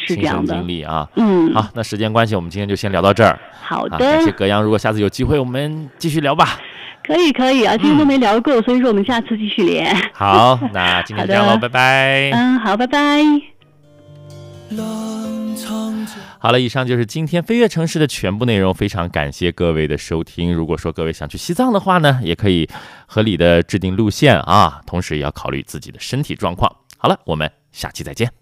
是这样的。 亲身经历啊。好，那时间关系，我们今天就先聊到这儿。 好的， 感谢葛阳，如果下次有机会，我们继续聊吧。 可以啊，今天都没聊够，所以说我们下次继续连。 好，那今天这样喽，拜拜。 好，拜拜。 好了，以上就是今天飞跃城市的全部内容，非常感谢各位的收听。如果说各位想去西藏的话呢，也可以合理的制定路线啊，同时也要考虑自己的身体状况。好了，我们下期再见。